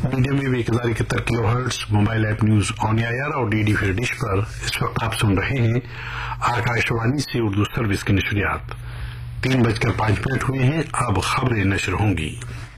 Medium में 1071 kilohertz, mobile app news on air और DD फिर डिश पर इस वक्त आप सुन रहे हैं आकाशवाणी से उर्दू सर्विस की नशरियात। 3:05 हुए हैं। अब खबरें नशर होंगी।